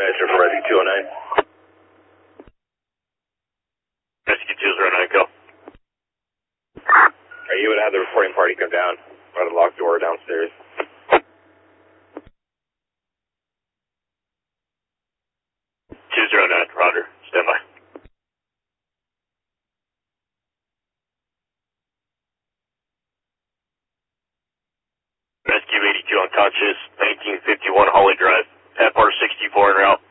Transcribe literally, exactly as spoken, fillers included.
Measure for Rescue two oh nine. Rescue two oh nine, go. Are you would have the reporting party come down by the locked door downstairs? two oh nine, Roger. Stand by. Rescue eighty-two unconscious, nineteen fifty-one Holly Drive, F R sixty-four en route.